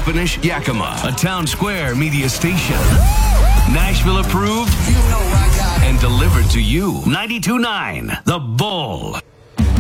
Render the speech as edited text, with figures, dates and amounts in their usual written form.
Toppenish, Yakima, a Town Square media station. Nashville approved and delivered to you. 92.9 The Bull.